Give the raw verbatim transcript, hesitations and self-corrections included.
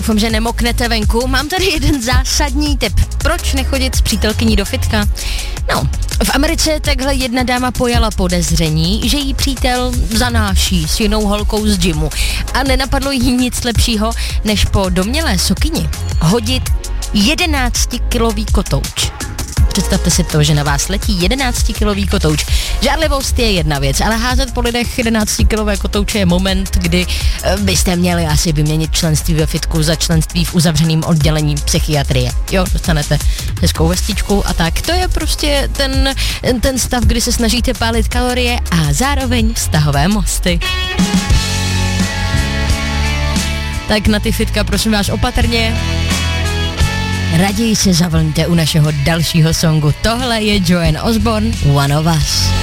doufám, že nemoknete venku. Mám tady jeden zásadní tip. Proč nechodit s přítelkyní do fitka? No, v Americe takhle jedna dáma pojala podezření, že jí přítel zanáší s jinou holkou z gymu. A nenapadlo jí nic lepšího, než po domnělé sokyni hodit jedenáctikilový kotouč. Představte si to, že na vás letí jedenáctikilový kotouč. Žárlivost je jedna věc, ale házet po lidech jedenáctikilové kotouče je moment, kdy byste měli asi vyměnit členství ve fitku za členství v uzavřeném oddělení psychiatrie. Jo, dostanete hezkou vestičku a tak. To je prostě ten, ten stav, kdy se snažíte pálit kalorie a zároveň vztahové mosty. Tak na ty fitka prosím vás opatrně. Raději se zavlňte u našeho dalšího songu. Tohle je Joan Osborne, One of Us.